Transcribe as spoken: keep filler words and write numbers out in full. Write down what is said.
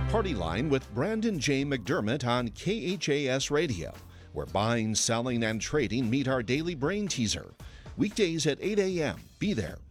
Party Line with Brandon J. McDermott on K H A S Radio, where buying, selling, and trading meet our daily brain teaser. Weekdays at eight a.m. Be there.